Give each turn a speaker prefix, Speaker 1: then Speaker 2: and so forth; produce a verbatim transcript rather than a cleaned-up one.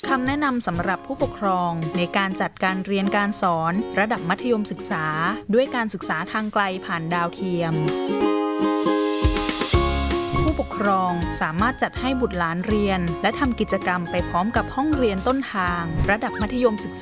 Speaker 1: คำแนะนำสำหรับผู้ปกครองในการจัดการเรียนการสอนระดับมัธยมศึกษาด้วยการศึกษาทางไกลผ่านดาวเทียมผู้ปกครองสามารถจัดให้บุตรหลานเรียนและทำกิจกรรมไปพร้อมกับห้องเรียนต้นทางระดับมัธยมศึกษา